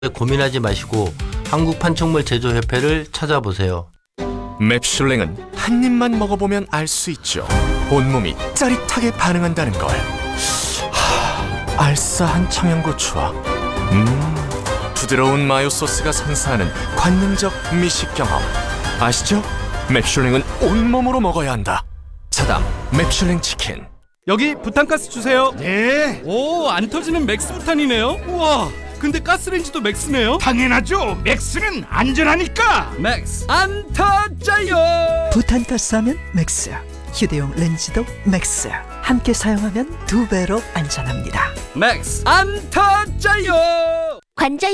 고민하지 마시고 한국판촉물 제조협회를 찾아보세요. 맵슐랭은 한 입만 먹어보면 알 수 있죠. 온몸이 짜릿하게 반응한다는 걸. 알싸한 청양고추와 부드러운 마요 소스가 선사하는 관능적 미식 경험. 아시죠? 맵슐랭은 온몸으로 먹어야 한다. 차담 맵슐랭 치킨. 여기 부탄가스 주세요. 네, 오, 안 터지는 맥스 부탄이네요. 우와, 근데 가스레인지도 맥스네요. 당연하죠. 맥스는 안전하니까. 맥스 안 터져요. 부탄가스 하면 맥스, 휴대용 렌즈도 맥스. 함께 사용하면 2배로 안전합니다. 맥스 안 터져요. 관절